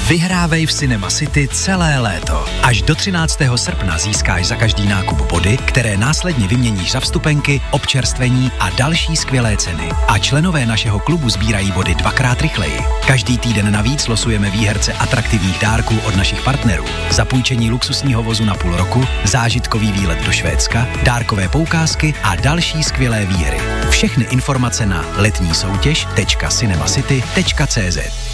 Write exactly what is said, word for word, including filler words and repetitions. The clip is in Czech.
Vyhrávej v Cinema City celé léto. Až do třináctého srpna získáš za každý nákup body, které následně vyměníš za vstupenky, občerstvení a další skvělé ceny. A členové našeho klubu sbírají body dvakrát rychleji. Každý týden navíc losujeme výherce atraktivních dárků od našich partnerů. Zapůjčení luxusního vozu na půl roku, zážitkový výlet do Švédska, dárkové poukázky a další skvělé výhry. Všechny informace na letní soutěž tečka cinemacity tečka cé zet.